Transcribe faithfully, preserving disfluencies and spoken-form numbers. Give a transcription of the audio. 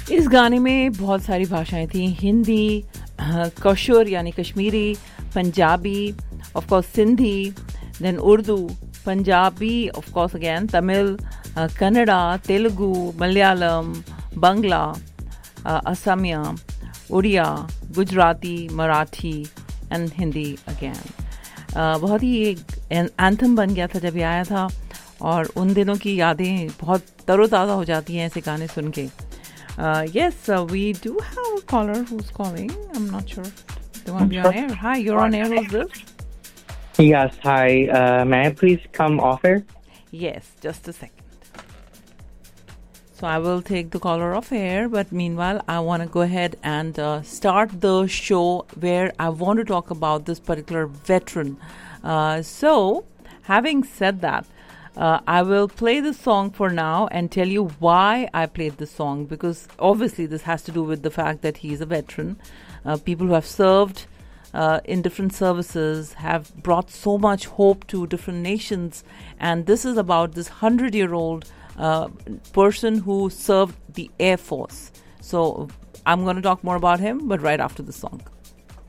इस गाने में बहुत सारी भाषाएं थी, हिंदी, कशुर यानी Kashmiri, Punjabi, of course Sindhi, then Urdu, Punjabi, of course again Tamil, Kannada, Telugu, Malayalam, Bangla, Asamiya, Odia, Gujarati, Marathi and Hindi again. बहुत ही एक एंथम बन गया था जब ये आया था, और उन दिनों की यादें बहुत तरोताज़ा हो जाती हैं ऐसे गाने सुन के. Yes, uh, we do have a caller who's calling. I'm not sure. They want to be on air. Hi, you're on air. Who's this? Yes, hi. Uh, may I please come off air? Yes, just a second. So I will take the caller off air, but meanwhile, I want to go ahead and uh, start the show where I want to talk about this particular veteran. Uh, so, having said that, Uh, I will play the song for now and tell you why I played the song, because obviously this has to do with the fact that he is a veteran. Uh, people who have served uh, in different services have brought so much hope to different nations, and this is about this hundred-year-old uh, person who served the Air Force. So I'm going to talk more about him, but right after the song.